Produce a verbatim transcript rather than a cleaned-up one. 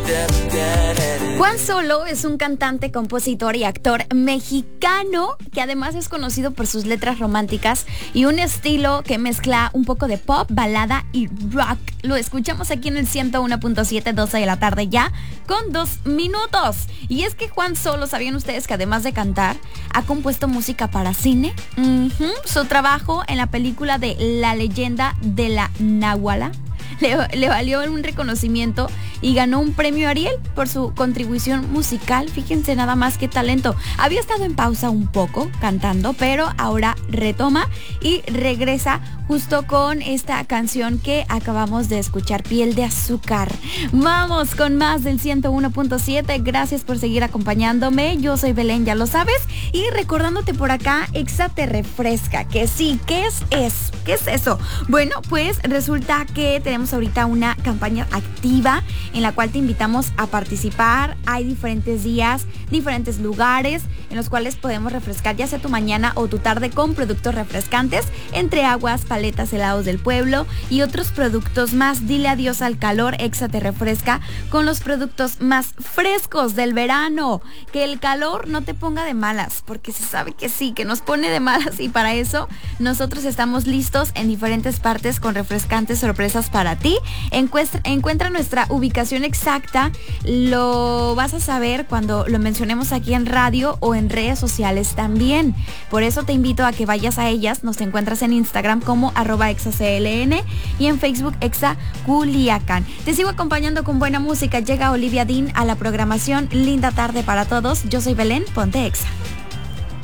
Juan Solo es un cantante, compositor y actor mexicano que además es conocido por sus letras románticas y un estilo que mezcla un poco de pop, balada y rock. Lo escuchamos aquí en el ciento uno punto siete, doce de la tarde ya, con dos minutos. Y es que Juan Solo, ¿sabían ustedes que además de cantar, ha compuesto música para cine? Uh-huh. Su trabajo en la película de La leyenda de la Náhuatl Le, le valió un reconocimiento y ganó un premio Ariel por su contribución musical. Fíjense nada más qué talento. Había estado en pausa un poco cantando, pero ahora retoma y regresa justo con esta canción que acabamos de escuchar, Piel de Azúcar. Vamos con más del ciento uno punto siete. Gracias por seguir acompañándome. Yo soy Belén, ya lo sabes. Y recordándote por acá, Exa te refresca. Que sí, ¿qué es eso? ¿Qué es eso? Bueno, pues resulta que tenemos ahorita una campaña activa en la cual te invitamos a participar. Hay diferentes días, diferentes lugares en los cuales podemos refrescar ya sea tu mañana o tu tarde con productos refrescantes, entre aguas, paletas, helados del pueblo y otros productos más. Dile adiós al calor. Exa te refresca con los productos más frescos del verano. Que el calor no te ponga de malas, porque se sabe que sí, que nos pone de malas, y para eso nosotros estamos listos en diferentes partes con refrescantes sorpresas para ti. Encuentra, encuentra nuestra ubicación exacta, lo vas a saber cuando lo mencionemos aquí en radio o en redes sociales también. Por eso te invito a que vayas a ellas. Nos encuentras en Instagram como arroba exacln y en Facebook Exa Culiacán. Te sigo acompañando con buena música. Llega Olivia Dean a la programación. Linda tarde para todos. Yo soy Belén, ponte Exa.